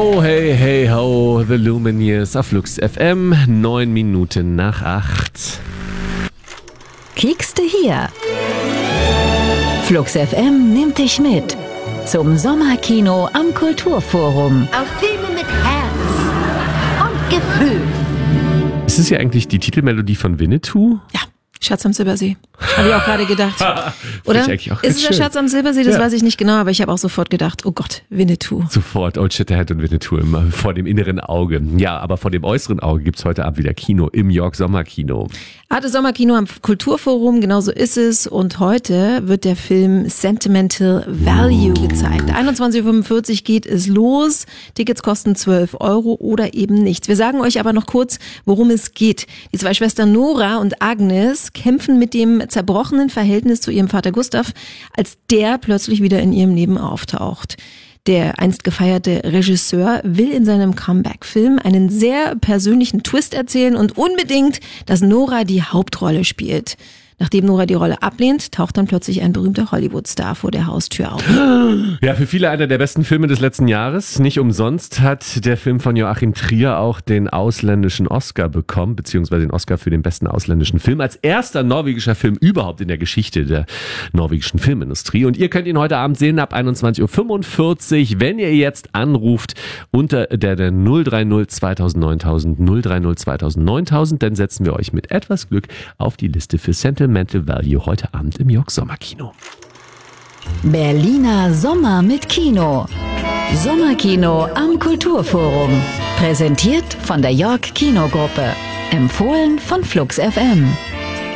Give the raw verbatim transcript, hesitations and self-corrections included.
Oh, hey, hey, ho, The Lumineers auf Flux F M, neun Minuten nach acht. Kiekste hier. Flux F M nimmt dich mit zum Sommerkino am Kulturforum. Auf Filme mit Herz und Gefühl. Ist es ja eigentlich die Titelmelodie von Winnetou? Ja, Schatz am Silbersee. Habe ich auch gerade gedacht. Oder? Ich eigentlich auch Ist es der schön. Schatz am Silbersee? Das Ja. weiß ich nicht genau, aber ich habe auch sofort gedacht, oh Gott, Winnetou. Sofort Old Shatterhand und Winnetou im, vor dem inneren Auge. Ja, aber vor dem äußeren Auge gibt's heute Abend wieder Kino im York Sommerkino. Arte Sommerkino am Kulturforum, genau so ist es. Und heute wird der Film Sentimental Value gezeigt. einundzwanzig Uhr fünfundvierzig geht es los. Tickets kosten zwölf Euro oder eben nichts. Wir sagen euch aber noch kurz, worum es geht. Die zwei Schwestern Nora und Agnes kämpfen mit dem zerbrochenen Verhältnis zu ihrem Vater Gustav, als der plötzlich wieder in ihrem Leben auftaucht. Der einst gefeierte Regisseur will in seinem Comeback-Film einen sehr persönlichen Twist erzählen und unbedingt, dass Nora die Hauptrolle spielt. Nachdem Nora die Rolle ablehnt, taucht dann plötzlich ein berühmter Hollywood-Star vor der Haustür auf. Ja, für viele einer der besten Filme des letzten Jahres. Nicht umsonst hat der Film von Joachim Trier auch den ausländischen Oscar bekommen, beziehungsweise den Oscar für den besten ausländischen Film. Als erster norwegischer Film überhaupt in der Geschichte der norwegischen Filmindustrie. Und ihr könnt ihn heute Abend sehen ab einundzwanzig Uhr fünfundvierzig, wenn ihr jetzt anruft unter der, der null drei null zweitausend null drei null zweitausend neuntausend, dann setzen wir euch mit etwas Glück auf die Liste für Sentimental Value heute Abend im York Sommerkino. Berliner Sommer mit Kino. Sommerkino am Kulturforum. Präsentiert von der York Kinogruppe. Empfohlen von Flux F M.